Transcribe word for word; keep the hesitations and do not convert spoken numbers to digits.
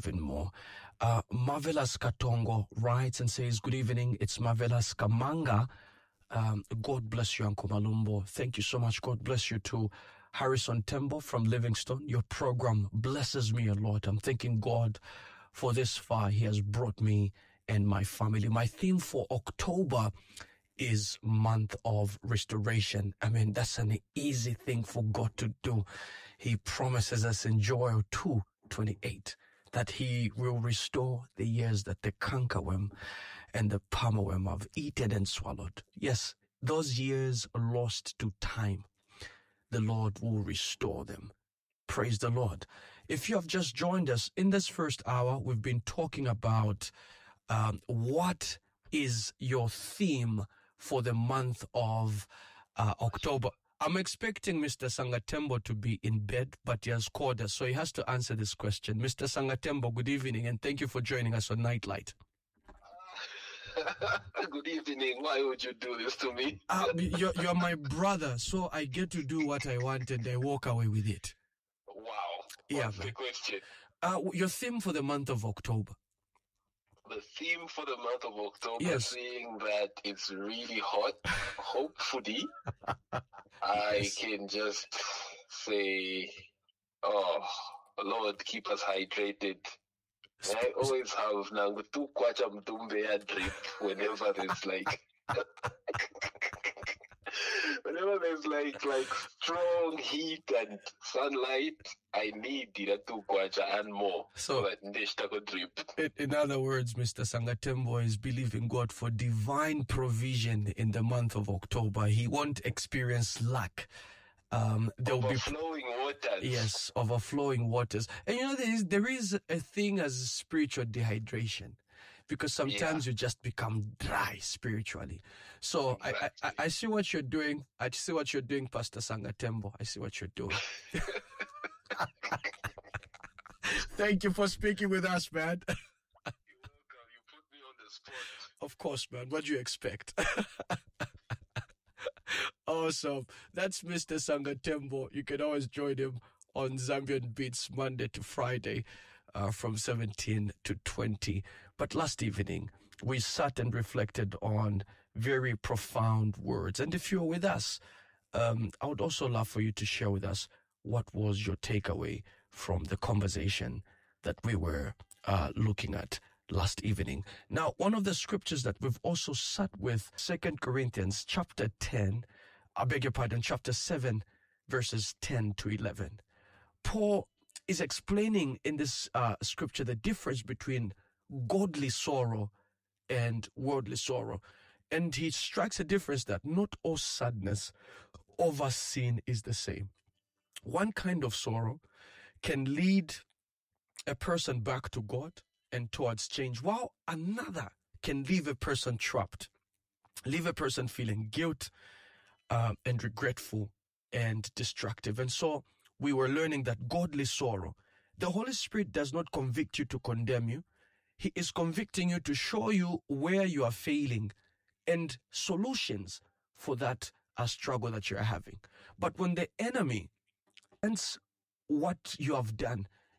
even more. Uh, Marvelous Katongo writes and says, good evening. It's Marvelous Kamanga. Um, God bless you, Uncle Malumbo. Thank you so much. God bless you too. Harrison Tembo from Livingstone. Your program blesses me a lot. I'm thanking God for this far He has brought me and my family. My theme for October is month of restoration. I mean, that's an easy thing for God to do. He promises us in Joel two twenty-eight that He will restore the years that the cankerworm and the palmerworm have eaten and swallowed. Yes, those years lost to time, the Lord will restore them. Praise the Lord. If you have just joined us in this first hour, we've been talking about um, what is your theme for the month of uh, October. I'm expecting Mister Sangatembo to be in bed, but he has called us, so he has to answer this question. Mister Sangatembo, good evening, and thank you for joining us on Nightlight. Good evening. Why would you do this to me? uh, you're, you're my brother, so I get to do what I want and I walk away with it. Wow. Yeah, What's man. the question? Uh, your theme for the month of October. The theme for the month of October, Yes. seeing that it's really hot, hopefully, I Yes. can just say, oh, Lord, keep us hydrated. And I always have Nangutu Kwacha Mtumbe drip whenever there's like, whenever there's like like strong heat and sunlight, I need Diratu Kwacha and more So- so that Ndeshtako drip. In, in other words, Mister Sangatembo is believing God for divine provision in the month of October. He won't experience lack. Um, there will be Overflowing waters. yes, overflowing waters. And you know, there is there is a thing as spiritual dehydration, because sometimes you just become dry spiritually. So I, I, I Exactly. I see what you're doing. I see what you're doing, Pastor Sangatembo. I see what you're doing. Thank you for speaking with us, man. You're welcome. You put me on the spot. Of course, man. What do you expect? Awesome. That's Mister Sangatembo. You can always join him on Zambian Beats Monday to Friday uh, from seventeen to twenty. But last evening, we sat and reflected on very profound words. And if you're with us, um, I would also love for you to share with us what was your takeaway from the conversation that we were uh, looking at last evening. Now, one of the scriptures that we've also sat with, Second Corinthians chapter ten, I beg your pardon, chapter seven, verses ten to eleven. Paul is explaining in this uh, scripture the difference between godly sorrow and worldly sorrow. And he strikes a difference that not all sadness over sin is the same. One kind of sorrow can lead a person back to God and towards change, while another can leave a person trapped, leave a person feeling guilt uh, and regretful and destructive. And so we were learning that godly sorrow, the Holy Spirit does not convict you to condemn you. He is convicting you to show you where you are failing and solutions for that uh, struggle that you're having. But when the enemy sense what you have done,